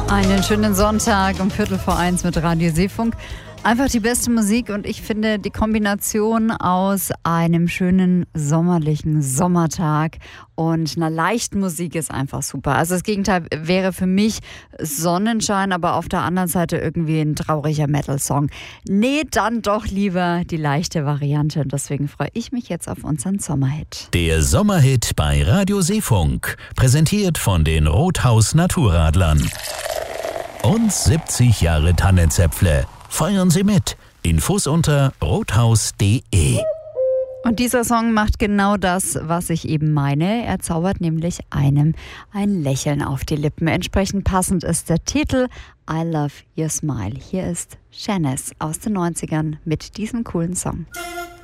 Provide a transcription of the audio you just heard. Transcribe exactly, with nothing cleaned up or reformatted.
Einen schönen Sonntag um Viertel vor eins mit Radio Seefunk. Einfach die beste Musik und ich finde die Kombination aus einem schönen sommerlichen Sommertag und einer leichten Musik ist einfach super. Also das Gegenteil wäre für mich Sonnenschein, aber auf der anderen Seite irgendwie ein trauriger Metal-Song. Nee, dann doch lieber die leichte Variante und deswegen freue ich mich jetzt auf unseren Sommerhit. Der Sommerhit bei Radio Seefunk, präsentiert von den Rothaus Naturradlern. Und siebzig Jahre Tannenzäpfle. Feiern Sie mit. Infos unter rothaus punkt de. Und dieser Song macht genau das, was ich eben meine. Er zaubert nämlich einem ein Lächeln auf die Lippen. Entsprechend passend ist der Titel I Love Your Smile. Hier ist Janice aus den neunzigern mit diesem coolen Song.